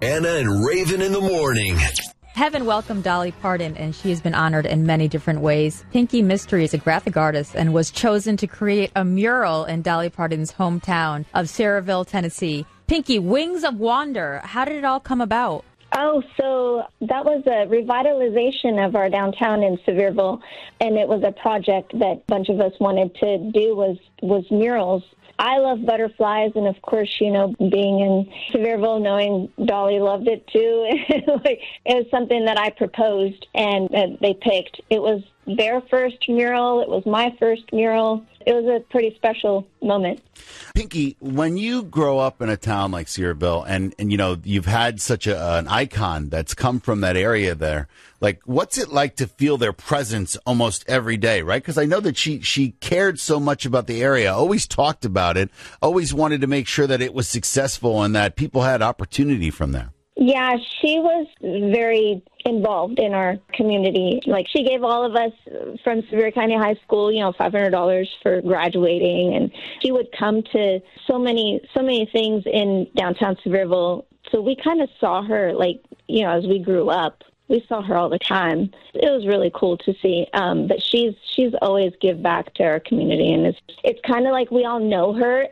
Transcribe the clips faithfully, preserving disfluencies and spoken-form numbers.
Anna and Raven in the morning. Heaven welcomed Dolly Parton, and she has been honored in many different ways. Pinky Mystery is a graphic artist and was chosen to create a mural in Dolly Parton's hometown of Sayreville, Tennessee. Pinky, Wings of Wander, how did it all come about? Oh, so that was a revitalization of our downtown in Sayreville, and it was a project that a bunch of us wanted to do was, was murals. I love butterflies, and of course, you know, being in Sayreville, knowing Dolly loved it too, it was something that I proposed, and uh, they picked. It was their first mural. It was my first mural. It was a pretty special moment. Pinky, when you grow up in a town like Sayreville, and, and you know, you've had such a, an icon that's come from that area there, like, what's it like to feel their presence almost every day, right? Because I know that she, she cared so much about the area, always talked about it, always wanted to make sure that it was successful and that people had opportunity from there. Yeah, she was very involved in our community. Like, she gave all of us from Sevier County High School, you know, five hundred dollars for graduating. And she would come to so many, so many things in downtown Sevierville. So we kind of saw her, like, you know, as we grew up. We saw her all the time. It was really cool to see. Um, but she's she's always give back to our community, and it's it's kind of like we all know her,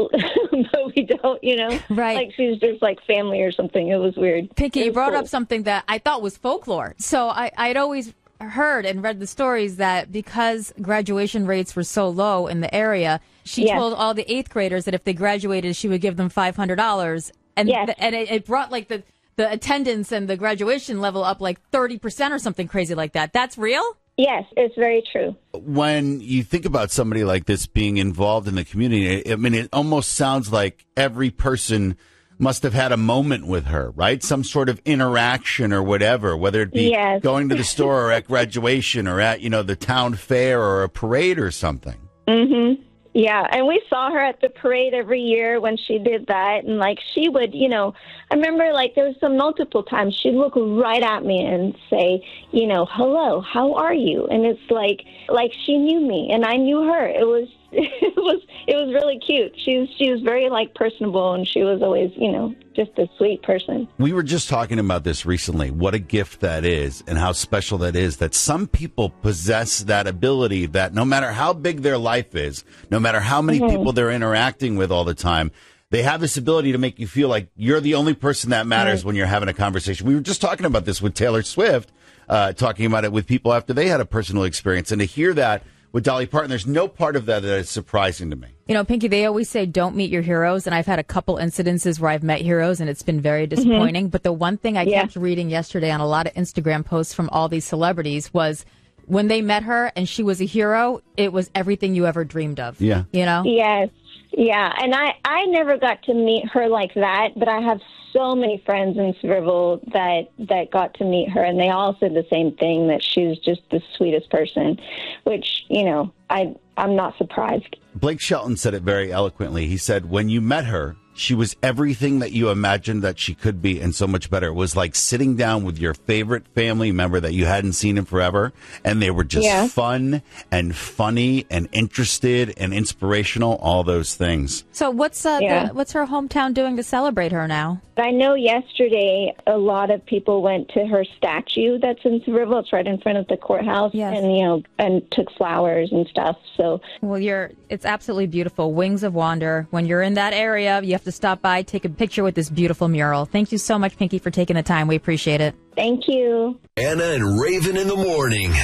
but we don't, you know, right? Like she's just like family or something. It was weird. Pinky, was you brought cool. up something that I thought was folklore. So I I'd always heard and read the stories that because graduation rates were so low in the area, she yes. told all the eighth graders that if they graduated, she would give them five hundred dollars, and yes. th- and it, it brought like the. the attendance and the graduation level up like thirty percent or something crazy like that. That's real? Yes, it's very true. When you think about somebody like this being involved in the community, I mean, it almost sounds like every person must have had a moment with her, right? Some sort of interaction or whatever, whether it be yes. going to the store or at graduation or at, you know, the town fair or a parade or something. Mm-hmm. Yeah, and we saw her at the parade every year when she did that, and, like, she would, you know, I remember, like, there was some multiple times she'd look right at me and say, you know, hello, how are you? And it's like, like she knew me, and I knew her. It was, it was, it was really cute. She was, she was very, like, personable, and she was always, you know, just a sweet person. We were just talking about this recently, what a gift that is and how special that is, that some people possess that ability that no matter how big their life is, no matter how many mm-hmm. people they're interacting with all the time, they have this ability to make you feel like you're the only person that matters right. when you're having a conversation. We were just talking about this with Taylor Swift, uh, talking about it with people after they had a personal experience. And to hear that with Dolly Parton, there's no part of that that is surprising to me. You know, Pinky, they always say don't meet your heroes, and I've had a couple incidences where I've met heroes, and it's been very disappointing. Mm-hmm. But the one thing I yeah. kept reading yesterday on a lot of Instagram posts from all these celebrities was when they met her and she was a hero, it was everything you ever dreamed of. Yeah. You know? Yes. Yeah, and I, I never got to meet her like that, but I have so many friends in Sevierville that, that got to meet her, and they all said the same thing, that she was just the sweetest person, which, you know, I, I'm not surprised. Blake Shelton said it very eloquently. He said, when you met her, she was everything that you imagined that she could be and so much better. It was like sitting down with your favorite family member that you hadn't seen in forever, and they were just yeah. fun and funny and interested and inspirational, all those things. So what's uh, yeah. the, what's her hometown doing to celebrate her now? I know yesterday a lot of people went to her statue that's in Sevierville. It's right in front of the courthouse, yes. and, you know, and took flowers and stuff. So, well, you're it's absolutely beautiful. Wings of Wander. When you're in that area, you have to stop by, take a picture with this beautiful mural. Thank you so much, Pinky, for taking the time. We appreciate it. Thank you. Anna and Raven in the morning.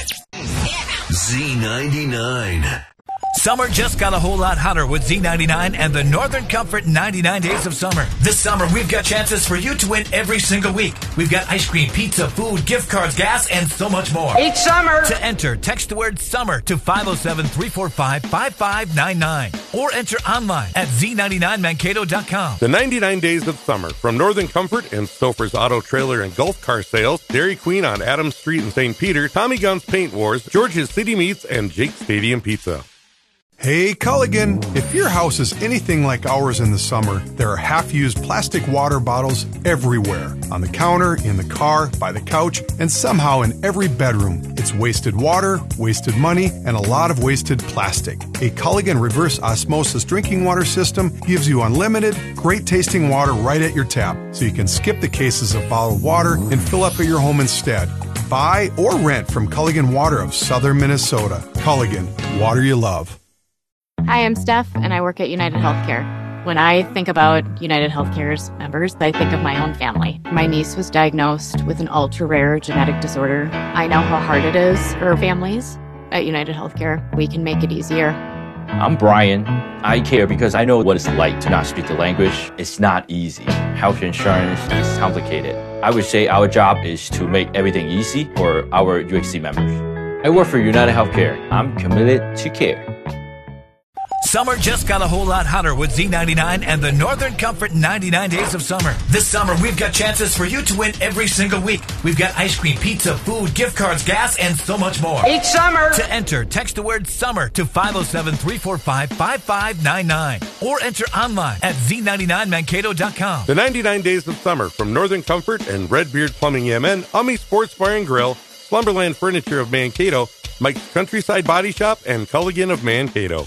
Z ninety-nine. Summer just got a whole lot hotter with Z ninety-nine and the Northern Comfort ninety-nine Days of Summer. This summer, we've got chances for you to win every single week. We've got ice cream, pizza, food, gift cards, gas, and so much more. Each summer! To enter, text the word SUMMER to five oh seven, three four five, five five nine nine or enter online at z ninety-nine mankato dot com. The ninety-nine Days of Summer from Northern Comfort and Stouffer's Auto Trailer and Golf Car Sales, Dairy Queen on Adams Street in Saint Peter, Tommy Gunn's Paint Wars, George's City Meats, and Jake's Stadium Pizza. Hey, Culligan, if your house is anything like ours in the summer, there are half-used plastic water bottles everywhere. On the counter, in the car, by the couch, and somehow in every bedroom. It's wasted water, wasted money, and a lot of wasted plastic. A Culligan reverse osmosis drinking water system gives you unlimited, great-tasting water right at your tap, so you can skip the cases of bottled water and fill up at your home instead. Buy or rent from Culligan Water of Southern Minnesota. Culligan, water you love. Hi, I'm Steph, and I work at United Healthcare. When I think about United Healthcare's members, I think of my own family. My niece was diagnosed with an ultra-rare genetic disorder. I know how hard it is for families. At United Healthcare, we can make it easier. I'm Brian. I care because I know what it's like to not speak the language. It's not easy. Health insurance is complicated. I would say our job is to make everything easy for our U H C members. I work for United Healthcare. I'm committed to care. Summer just got a whole lot hotter with Z ninety-nine and the Northern Comfort ninety-nine Days of Summer. This summer, we've got chances for you to win every single week. We've got ice cream, pizza, food, gift cards, gas, and so much more. Each summer! To enter, text the word SUMMER to five oh seven, three four five, five five nine nine or enter online at Z ninety-nine Mankato dot com. The ninety-nine Days of Summer from Northern Comfort and Redbeard Plumbing E M N, Ummy Sports Bar and Grill, Slumberland Furniture of Mankato, Mike's Countryside Body Shop, and Culligan of Mankato.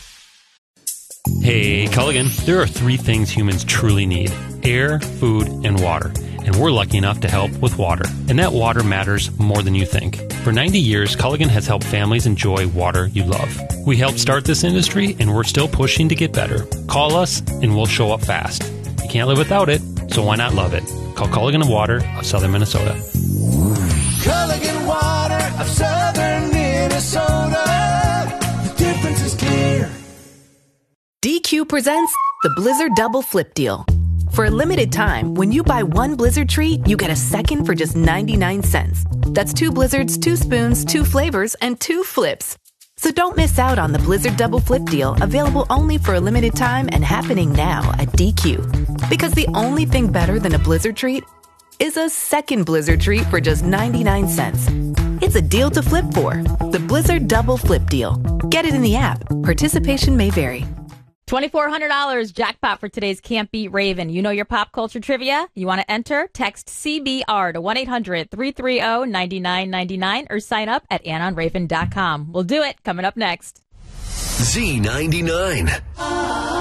Hey, Culligan, there are three things humans truly need: air, food, and water. And we're lucky enough to help with water. And that water matters more than you think. For ninety years, Culligan has helped families enjoy water you love. We helped start this industry, and we're still pushing to get better. Call us, and we'll show up fast. You can't live without it, so why not love it? Call Culligan of Water of Southern Minnesota. Culligan Water of Southern Minnesota. The difference is clear. D Q presents the Blizzard Double Flip Deal. For a limited time, when you buy one Blizzard treat, you get a second for just ninety-nine cents. That's two Blizzards, two spoons, two flavors, and two flips. So don't miss out on the Blizzard Double Flip Deal, available only for a limited time and happening now at D Q. Because the only thing better than a Blizzard treat is a second Blizzard treat for just ninety-nine cents. It's a deal to flip for. The Blizzard Double Flip Deal. Get it in the app. Participation may vary. twenty-four hundred dollars jackpot for today's Can't Beat Raven. You know your pop culture trivia? You want to enter? Text C B R to one eight hundred, three three zero, nine nine nine nine or sign up at ann raven dot com. We'll do it. Coming up next. Z ninety-nine.